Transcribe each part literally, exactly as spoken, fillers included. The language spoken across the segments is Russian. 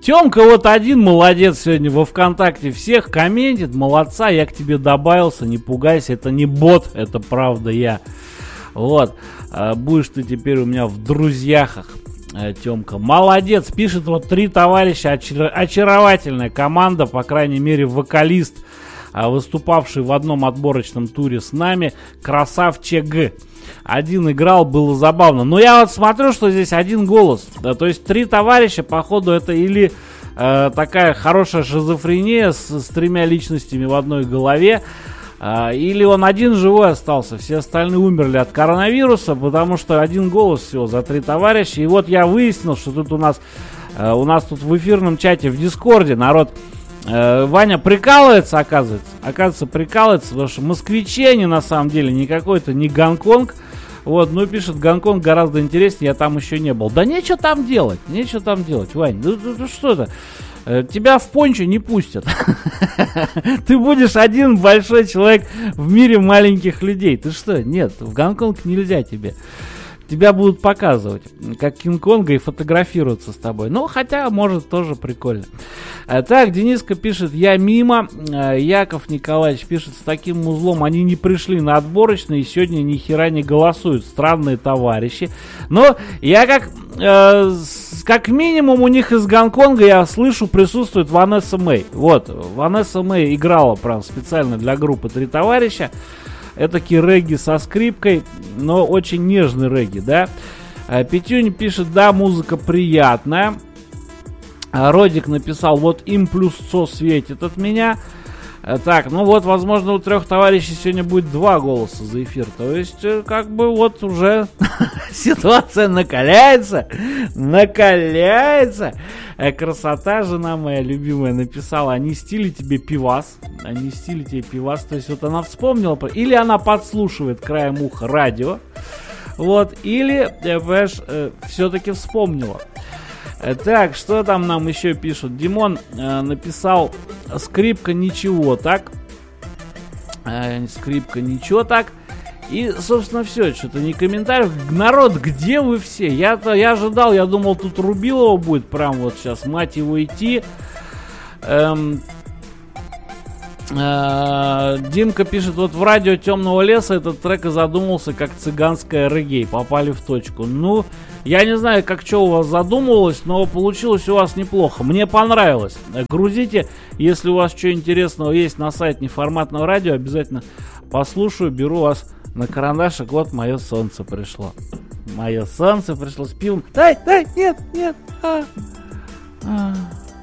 Тёмка вот один молодец сегодня во ВКонтакте. Всех комментит. Молодца, я к тебе добавился. Не пугайся, это не бот, это правда я. Вот. Будешь ты теперь у меня в друзьях, Тёмка. Молодец. Пишет вот три товарища. Очар... Очаровательная команда. По крайней мере, вокалист, выступавший в одном отборочном туре с нами. Красавчик. Один играл, было забавно. Но я вот смотрю, что здесь один голос. Да, то есть три товарища, походу, это или э, такая хорошая шизофрения с, с тремя личностями в одной голове, э, или он один живой остался. Все остальные умерли от коронавируса, потому что один голос всего за три товарища. И вот я выяснил, что тут у нас, э, у нас тут в эфирном чате, в Дискорде народ... Ваня прикалывается, оказывается. Оказывается, прикалывается, потому что москвичи они на самом деле не какой-то, не Гонконг. Вот, ну пишет, Гонконг гораздо интереснее, я там еще не был. Да нечего там делать, нечего там делать, Вань. Ну, ну, ну что это? Тебя в пончо не пустят. Ты будешь один большой человек в мире маленьких людей. Ты что? Нет, в Гонконг нельзя тебе. Тебя будут показывать, как Кинг-Конга, и фотографироваться с тобой. Ну, хотя, может, тоже прикольно. Так, Дениска пишет, я мимо. Яков Николаевич пишет, с таким музлом они не пришли на отборочные и сегодня ни хера не голосуют. Странные товарищи. Но я как, э, как минимум у них из Гонконга, я слышу, присутствует Ванесса Мэй. Вот, Ванесса Мэй играла прям специально для группы «Три товарища». Этакий регги со скрипкой, но очень нежный регги, да. Петюнь пишет, да, музыка приятная. Родик написал, вот им плюс со светит от меня. Так, ну вот, возможно, у трех товарищей сегодня будет два голоса за эфир. То есть, как бы вот уже ситуация накаляется. Накаляется. Красота, жена моя любимая, написала, а не стили тебе пивас. А не стили тебе пивас. То есть, вот она вспомнила. Или она подслушивает краем уха радио. Вот. Или, понимаешь, все-таки вспомнила. Так, что там нам еще пишут? Димон э, написал, скрипка ничего так. Э, скрипка ничего так. И, собственно, все. Что-то не комментариев. Народ, где вы все? Я-то, я ожидал, я думал, тут Рубилова будет прям вот сейчас, мать его, идти. Эм, э, Димка пишет, вот в радио Темного леса этот трек и задумался как цыганская реггей. Попали в точку. Ну... Я не знаю, как что у вас задумывалось, но получилось у вас неплохо. Мне понравилось. Грузите, если у вас что интересного есть на сайте неформатного радио, обязательно послушаю, беру вас на карандашик. Вот мое солнце пришло. Мое солнце пришло с пивом. Дай, дай, нет, нет. А. А.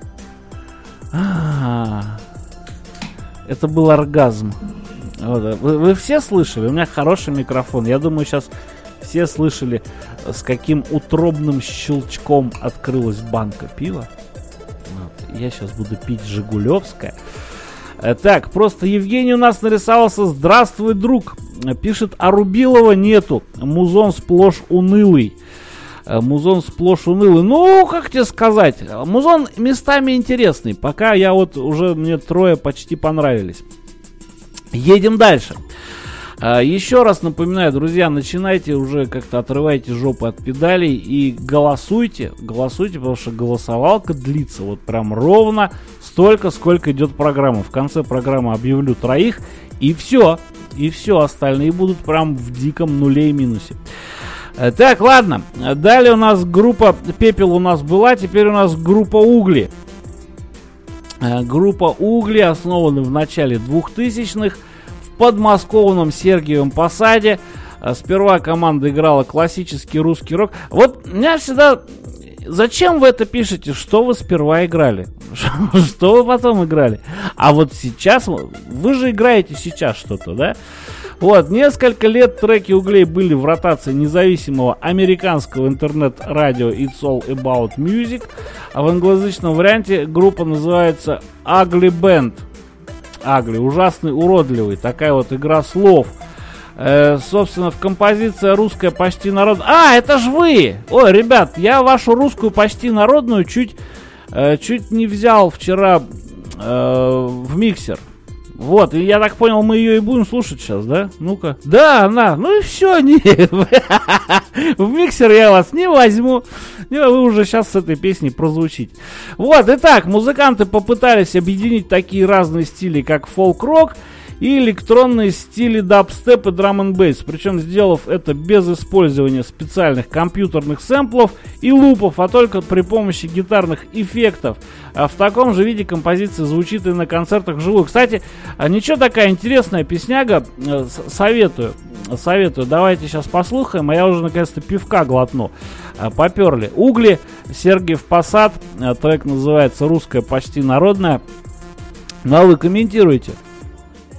А. Это был оргазм. Вот. Вы, вы все слышали? У меня хороший микрофон. Я думаю, сейчас... Все слышали, с каким утробным щелчком открылась банка пива. Вот. Я сейчас буду пить Жигулевское. Так, просто Евгений у нас нарисовался. Здравствуй, друг. Пишет, а Рубилова нету. Музон сплошь унылый. Музон сплошь унылый. Ну, как тебе сказать. Музон местами интересный. Пока я вот уже, мне трое почти понравились. Едем дальше. Еще раз напоминаю, друзья, начинайте уже как-то, отрывайте жопу от педалей и голосуйте, голосуйте, потому что голосовалка длится вот прям ровно столько, сколько идет программа. В конце программы объявлю троих, и все, и все, остальные будут прям в диком нуле и минусе. Так, ладно, далее у нас группа Пепел у нас была, теперь у нас группа Угли. Группа Угли основана в начале двухтысячных. В подмосковном Сергиевом Посаде. Сперва команда играла классический русский рок. Вот меня всегда... Зачем вы это пишете? Что вы сперва играли? Что вы потом играли? А вот сейчас... Вы же играете сейчас что-то, да? Вот, несколько лет треки Углей были в ротации независимого американского интернет-радио It's All About Music. А в англоязычном варианте группа называется Ugly Band. Агли, ужасный, уродливый, такая вот игра слов. Э, собственно, в композиции русская почти народная. А, это ж вы! Ой, ребят, я вашу русскую почти народную чуть, э, чуть не взял вчера э, в миксер. Вот, и я так понял, мы ее и будем слушать сейчас, да? Ну-ка. Да, на, ну и все, нет. В миксер я вас не возьму. Вы уже сейчас с этой песней прозвучите. Вот, итак, музыканты попытались объединить такие разные стили, как фолк-рок и электронные стили дабстеп и драм-н-бейс, причем сделав это без использования специальных компьютерных сэмплов и лупов, а только при помощи гитарных эффектов. А в таком же виде композиция звучит и на концертах вживую. Кстати, ничего, такая интересная песняга, советую, советую, давайте сейчас послушаем, а я уже наконец-то пивка глотну. Поперли. Угли, Сергиев Посад, трек называется «Русская почти народная». Ну а вы комментируйте.